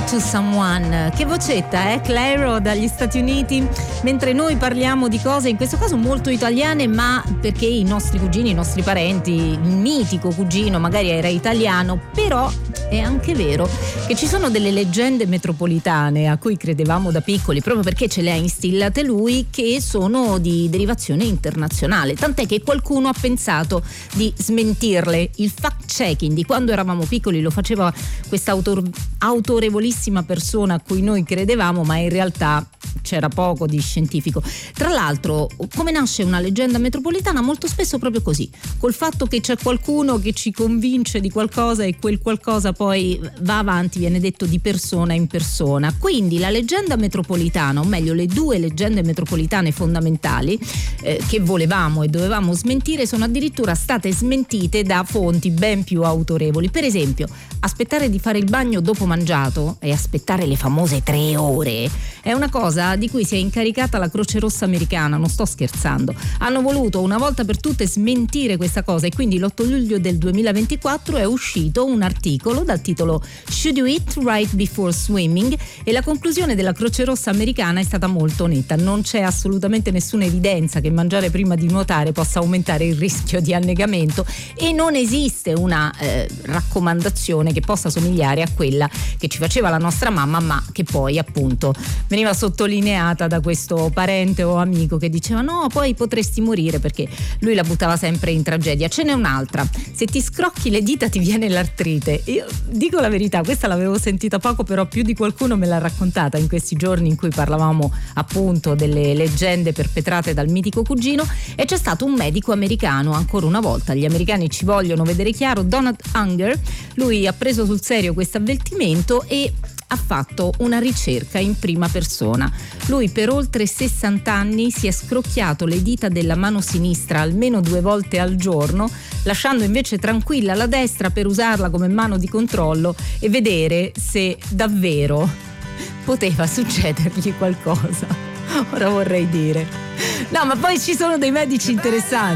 to Someone. Che vocetta, Clairo dagli Stati Uniti, mentre noi parliamo di cose in questo caso molto italiane, ma perché i nostri cugini, i nostri parenti, il mitico cugino magari era italiano, però è anche vero che ci sono delle leggende metropolitane a cui credevamo da piccoli, proprio perché ce le ha instillate lui, che sono di derivazione internazionale, tant'è che qualcuno ha pensato di smentirle. Il fact checking di quando eravamo piccoli lo faceva questa autorevolissima persona a cui noi credevamo, ma in realtà c'era poco di scientifico. Tra l'altro, come nasce una leggenda metropolitana? Molto spesso proprio così, col fatto che c'è qualcuno che ci convince di qualcosa e quel qualcosa poi va avanti, viene detto di persona in persona. Quindi la leggenda metropolitana, o meglio le due leggende metropolitane fondamentali che volevamo e dovevamo smentire, sono addirittura state smentite da fonti ben più autorevoli. Per esempio, aspettare di fare il bagno dopo mangiato e aspettare le famose 3 ore è una cosa di cui si è incaricata la Croce Rossa americana, non sto scherzando. Hanno voluto una volta per tutte smentire questa cosa e quindi l'8 luglio del 2024 è uscito un articolo dal titolo Should You Eat Right Before Swimming? E la conclusione della Croce Rossa americana è stata molto netta: non c'è assolutamente nessuna evidenza che mangiare prima di nuotare possa aumentare il rischio di annegamento e non esiste una raccomandazione che possa somigliare a quella che ci faceva la nostra mamma, ma che poi appunto veniva sottolineata da questo parente o amico che diceva no, poi potresti morire, perché lui la buttava sempre in tragedia. Ce n'è un'altra: se ti scrocchi le dita ti viene l'artrite. Io dico la verità, questa l'avevo sentita poco, però più di qualcuno me l'ha raccontata in questi giorni in cui parlavamo appunto delle leggende perpetrate dal mitico cugino. E c'è stato un medico americano, ancora una volta gli americani ci vogliono vedere chiaro, Donald Unger. Lui ha preso sul serio questo avvertimento e ha fatto una ricerca in prima persona. Lui per oltre 60 anni si è scrocchiato le dita della mano sinistra almeno 2 volte al giorno, lasciando invece tranquilla la destra per usarla come mano di controllo e vedere se davvero poteva succedergli qualcosa. Ora vorrei dire, no, ma poi ci sono dei medici interessanti.